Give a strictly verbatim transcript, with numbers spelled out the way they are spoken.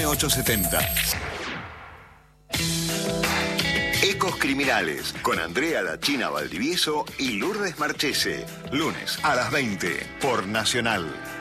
ochocientos setenta. Ecos Criminales, con Andrea La China Valdivieso y Lourdes Marchese. Lunes a las veinte, por Nacional.